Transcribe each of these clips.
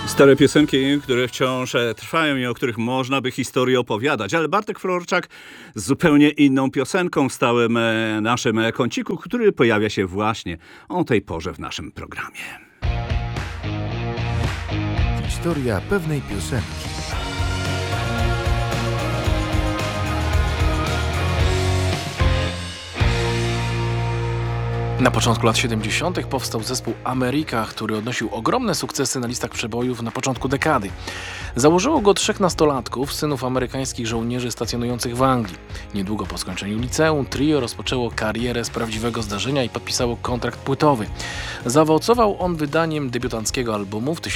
Stare piosenki, które wciąż trwają i o których można by historię opowiadać. Ale Bartek Florczak z zupełnie inną piosenką w stałym naszym kąciku, który pojawia się właśnie o tej porze w naszym programie. Historia pewnej piosenki. Na początku lat 70. powstał zespół America, który odnosił ogromne sukcesy na listach przebojów na początku dekady. Założyło go 3 nastolatków, synów amerykańskich żołnierzy stacjonujących w Anglii. Niedługo po skończeniu liceum trio rozpoczęło karierę z prawdziwego zdarzenia i podpisało kontrakt płytowy. Zaowocował on wydaniem debiutanckiego albumu w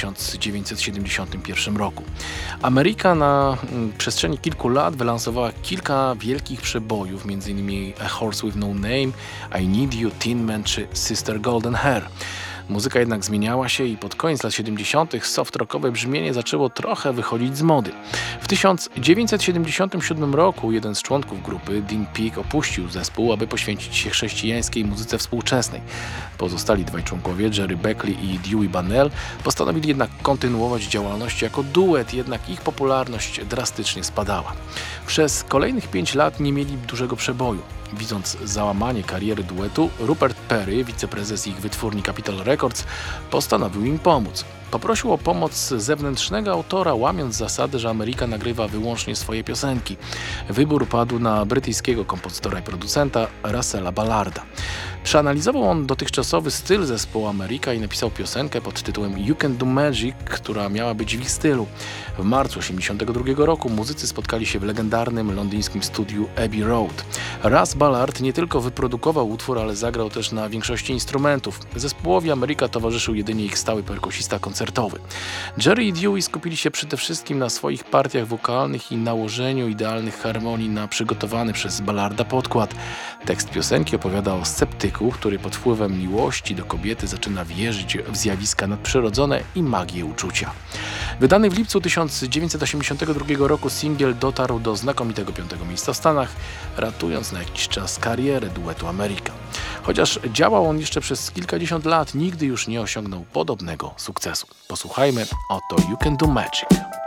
1971 roku. America na przestrzeni kilku lat wylansowała kilka wielkich przebojów, m.in. A Horse with No Name, I Need You, Tin Man czy Sister Golden Hair. Muzyka jednak zmieniała się i pod koniec lat 70. soft-rockowe brzmienie zaczęło trochę wychodzić z mody. W 1977 roku jeden z członków grupy, Dean Peake, opuścił zespół, aby poświęcić się chrześcijańskiej muzyce współczesnej. Pozostali dwaj członkowie, Jerry Beckley i Dewey Bunnell, postanowili jednak kontynuować działalność jako duet, jednak ich popularność drastycznie spadała. Przez kolejnych 5 lat nie mieli dużego przeboju. Widząc załamanie kariery duetu, Rupert Perry, wiceprezes ich wytwórni Capitol Records, postanowił im pomóc. Poprosił o pomoc zewnętrznego autora, łamiąc zasadę, że America nagrywa wyłącznie swoje piosenki. Wybór padł na brytyjskiego kompozytora i producenta Russella Ballarda. Przeanalizował on dotychczasowy styl zespołu America i napisał piosenkę pod tytułem You Can Do Magic, która miała być w ich stylu. W marcu 1982 roku muzycy spotkali się w legendarnym londyńskim studiu Abbey Road. Russ Ballard nie tylko wyprodukował utwór, ale zagrał też na większości instrumentów. Zespołowi America towarzyszył jedynie ich stały perkusista koncertowy. Jerry i Dewey skupili się przede wszystkim na swoich partiach wokalnych i nałożeniu idealnych harmonii na przygotowany przez Ballarda podkład. Tekst piosenki opowiada o sceptyku, który pod wpływem miłości do kobiety zaczyna wierzyć w zjawiska nadprzyrodzone i magię uczucia. Wydany w lipcu 1982 roku singiel dotarł do znakomitego 5. miejsca w Stanach, ratując na jakiś czas karierę duetu America. Chociaż działał on jeszcze przez kilkadziesiąt lat, nigdy już nie osiągnął podobnego sukcesu. Posłuchajmy oto You Can Do Magic.